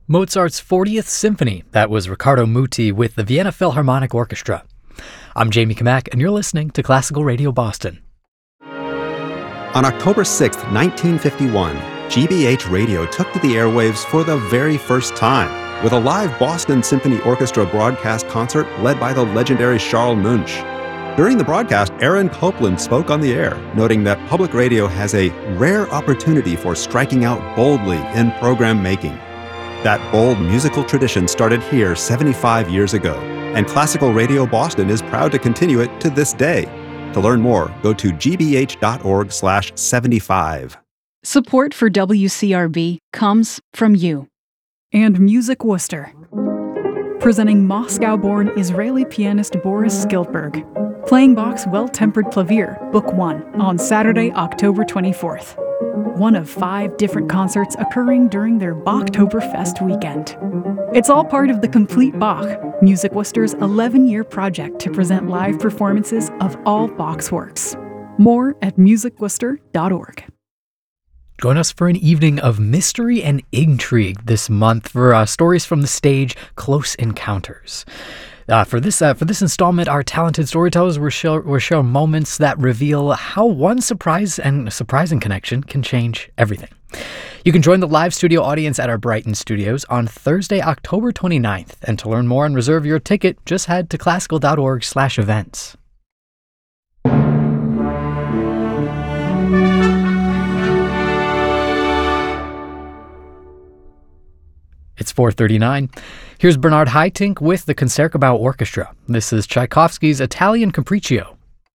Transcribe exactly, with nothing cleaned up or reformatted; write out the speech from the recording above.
Mozart's fortieth Symphony. That was Riccardo Muti with the Vienna Philharmonic Orchestra. I'm Jamie Kamak, and you're listening to Classical Radio Boston. On October sixth, nineteen fifty-one, G B H Radio took to the airwaves for the very first time with a live Boston Symphony Orchestra broadcast concert led by the legendary Charles Munch. During the broadcast, Aaron Copland spoke on the air, noting that public radio has a rare opportunity for striking out boldly in program making. That bold musical tradition started here seventy-five years ago, and Classical Radio Boston is proud to continue it to this day. To learn more, go to g b h dot org slash seventy-five. Support for W C R B comes from you. And Music Worcester, presenting Moscow-born Israeli pianist Boris Skiltberg, playing Bach's Well-Tempered Clavier, Book one, on Saturday, October twenty-fourth. One of five different concerts occurring during their Bachtoberfest weekend. It's all part of the Complete Bach, Music Worcester's eleven-year project to present live performances of all Bach's works. More at music worcester dot org. Join us for an evening of mystery and intrigue this month for uh, stories from the stage, Close Encounters. Uh, for this uh, for this installment, our talented storytellers will share, will share moments that reveal how one surprise and surprising connection can change everything. You can join the live studio audience at our Brighton studios on Thursday, October twenty-ninth. And to learn more and reserve your ticket, just head to classical dot org slash events. It's four thirty-nine. Here's Bernard Haitink with the Concertgebouw Orchestra. This is Tchaikovsky's Italian Capriccio.